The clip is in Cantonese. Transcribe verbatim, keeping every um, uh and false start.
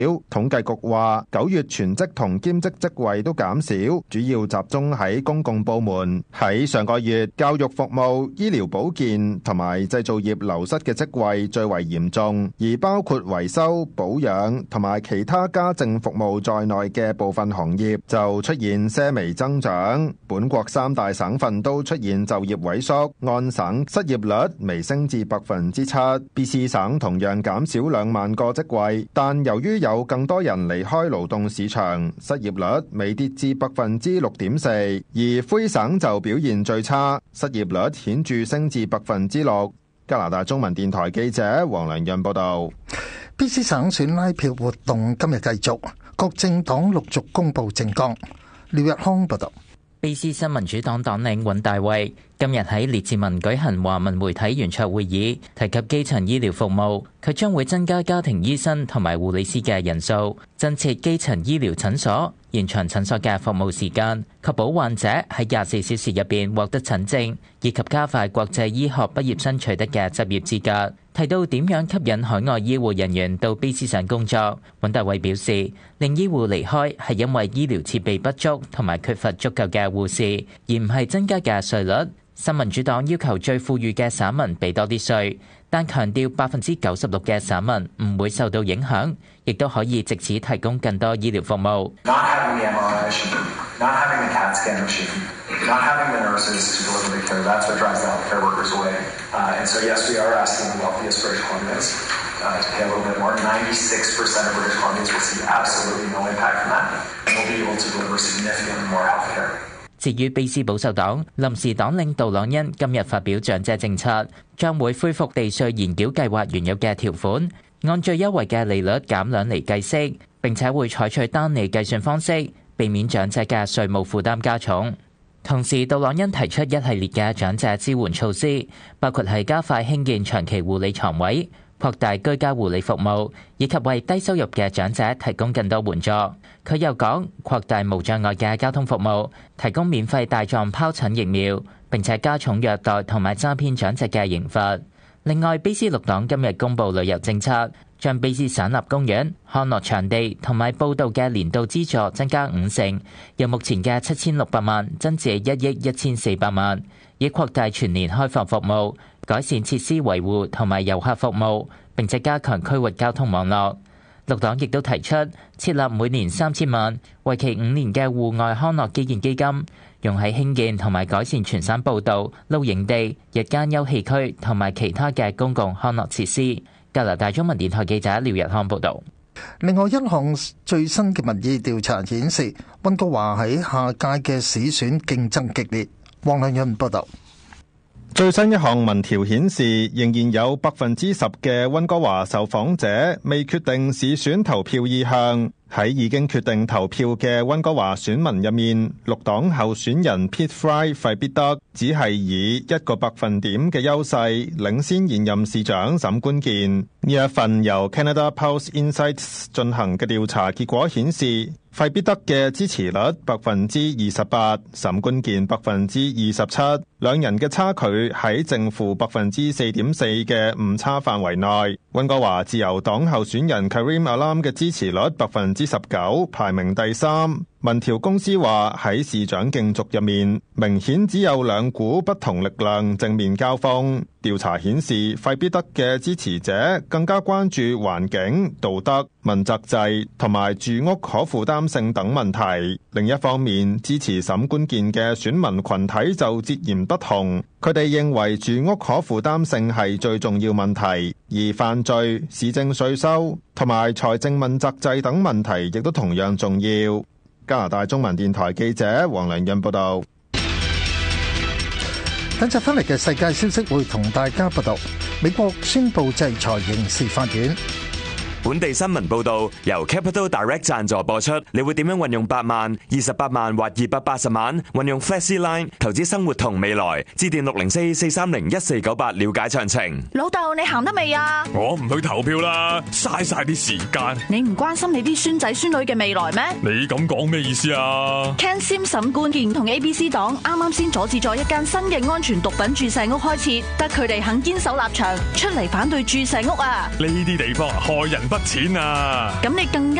統計局話，九月全職同兼職職位都減少，主要集中喺公共部門。喺上個月，教育服務、醫療保健同埋製造業流失嘅職位最為嚴重，而包括維修、保養同埋其他家政服務在內嘅部分行業就出現些微增長。本國三大省份都出現就業萎縮，安省失業率微升至百分之七，B C 省同樣減少兩萬個職位，但由於有更多人離開勞動市場，失業率微跌至百分之六點四，而魁省就表現最差，失業率顯著升至百分之六。加拿大中文電台記者黃良潤報道。 B C 省選拉票活動今日繼續，各政黨陸續公布政綱。廖日康報道。 B C 新民主黨黨領尹大衛今日喺列治文舉行華文媒體圓桌會議，提及基層醫療服務，佢將會增加家庭醫生同埋護理師嘅人數，增設基層醫療診所，延長診所嘅服務時間，確保患者喺廿四小時入邊獲得診症，以及加快國際醫學畢業生取得嘅執業資格。提到點樣吸引海外醫護人員到 B C 省工作，尹大衛表示，令醫護離開係因為醫療設備不足同埋缺乏足夠嘅護士，而唔係增加嘅稅率。新民主黨要求最富裕嘅省民俾多啲稅，但強調百分之九十六嘅省民唔會受到影響，亦都可以藉此提供更多醫療服務。至於卑斯保守黨臨時黨領杜朗恩今日發表長者政策，將會恢復地稅延繳計劃原有嘅條款，按最優惠嘅利率減兩厘計息，並且會採取單利計算方式，避免長者嘅稅務負擔加重。同時，杜朗恩提出一系列嘅長者支援措施，包括係加快興建長期護理床位、擴大居家護理服務，以及為低收入嘅長者提供更多援助。佢又講，擴大無障礙嘅交通服務，提供免費大狀疱疹疫苗，並且加重虐待同埋詐騙長者嘅刑罰。另外，B C 綠黨今日公布旅遊政策，將 B C 省立公園、康樂場地同埋報道嘅年度資助增加五成，由目前嘅七千六百萬增至一億一千四百萬，以擴大全年開放服務，改善設施維護同埋遊客服務，並且加強區域交通網絡。綠黨亦都提出設立每年三千萬、為期五年嘅戶外康樂基建基金，用喺興建同埋改善全省步道、露營地、日間休憩區同埋其他嘅公共康樂設施。加拿大中文電台記者廖日康報導。 另外一項最新嘅民意調查顯示，溫哥華喺下屆嘅市選競爭激烈。黃亮潤報導。 最新一項民調顯示，仍然有百分之十嘅溫哥華受訪者未決定市選投票意向。喺已經決定投票嘅溫哥華選民入面，綠黨候選人 Pete Fry 費必德只係以一個百分點嘅優勢領先現任市長沈官健。呢一份由 Canada Pulse Insights 進行嘅調查結果顯示，費必德嘅支持率百分之二十八，沈官健百分之二十七，兩人嘅差距喺正負百分之四點四嘅誤差範圍內。溫哥華自由黨候選人 Karim Alam 嘅支持率百分之十九，排名第三。民調公司話喺市長競逐入面，明顯只有兩股不同力量正面交鋒。調查顯示，費必德嘅支持者更加關注環境、道德、問責制同埋住屋可負擔性等問題。另一方面，支持沈官健嘅選民群體就截然不同。佢哋認為住屋可負擔性係最重要問題，而犯罪、市政稅收同埋財政問責制等問題亦都同樣重要。加拿大中文電台記者黃良潤報道。 等陣翻嚟嘅世界消息會同大家報道。美國宣布制裁刑事法院。 本地新聞報道由 Capital Direct 贊助播出。你會點樣運用八萬、二十八萬或二百八十萬？運用 FlexiLine 投資生活同未來。致電六零四四三零一四九八了解詳情。 老豆，你行得未啊？ 我唔去投票啦，嘥晒啲時間。 你唔關心你啲孫仔孫女嘅未來咩？ 你咁講咩意思啊 ？Ken Sim 沈官健同 A B C 黨啱啱先阻止咗一間新嘅安全毒品注射屋開設，得佢哋肯堅守立場，出嚟反對注射屋啊！ 呢啲地方害人不錢啊！ 咁你更